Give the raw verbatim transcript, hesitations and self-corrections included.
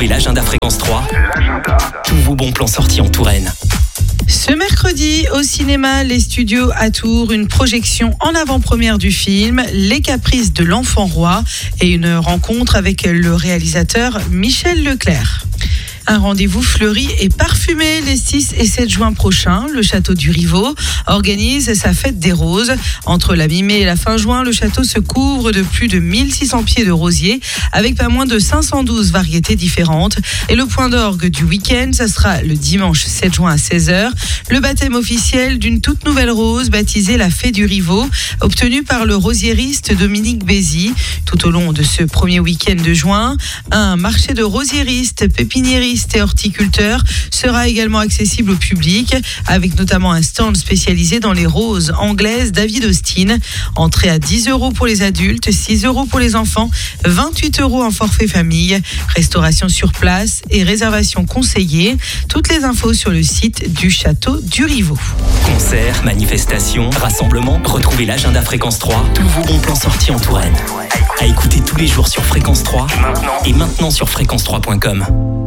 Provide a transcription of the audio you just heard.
Retrouvez l'agenda Fréquence trois. Tous vos bons plans sortis en Touraine. Ce mercredi, au cinéma Les Studios à Tours, une projection en avant-première du film Les Caprices de l'Enfant Roi et une rencontre avec le réalisateur Michel Leclerc. Un rendez-vous fleuri et parfumé les six et sept juin prochains. Le château du Rivaux organise sa fête des roses. Entre la mi-mai et la fin juin, le château se couvre de plus de mille six cents pieds de rosiers avec pas moins de cinq cent douze variétés différentes. Et le point d'orgue du week-end, ça sera le dimanche sept juin à seize heures. Le baptême officiel d'une toute nouvelle rose baptisée la Fée du Rivaux, obtenue par le rosiériste Dominique Bézy. Tout au long de ce premier week-end de juin, un marché de rosiéristes, pépiniéristes et horticulteurs sera également accessible au public, avec notamment un stand spécialisé dans les roses anglaises David Austin. Entrée à dix euros pour les adultes, six euros pour les enfants, vingt-huit euros en forfait famille. Restauration sur place et réservation conseillée. Toutes les infos sur le site du château du Rivaux. Concerts, manifestations, rassemblements, retrouvez l'agenda Fréquence trois. Tous vos bons plans sortis en Touraine. À écouter tous les jours sur Fréquence trois et maintenant sur fréquence trois point com.